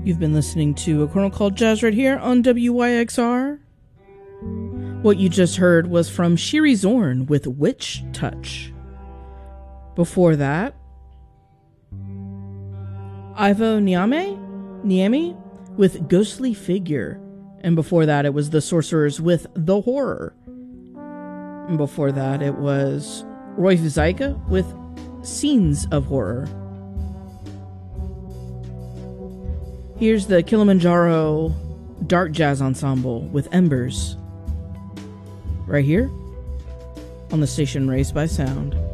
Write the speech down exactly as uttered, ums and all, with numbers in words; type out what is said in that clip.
You've been listening to A Kernel Called Jazz right here on W Y X R. What you just heard was from Shiri Zorn with Witch Touch. Before that, Ivo Niame, Niemi with Ghostly Figure. And before that, it was The Sorcerers with The Horror. And before that, it was Roy Vizaika with Scenes of Horror. Here's the Kilimanjaro Dark Jazz Ensemble with Embers. Right here on the station Raised by Sound.